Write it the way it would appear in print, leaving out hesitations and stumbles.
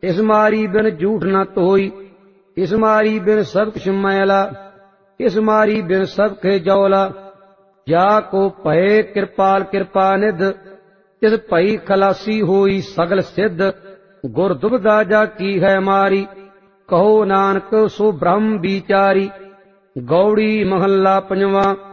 इस मारी बिन झूठ न तोई, इस मारी बिन सब कुछ मैला, इस मारी बिन सब खे जौला। जाको भये कृपाल कृपा निध, तिस भई खलासी होई सगल सिद्ध। गुर दुबदा जा की है मारी, कहो नानक सो ब्रह्म बिचारी। गौड़ी महला पंजवा।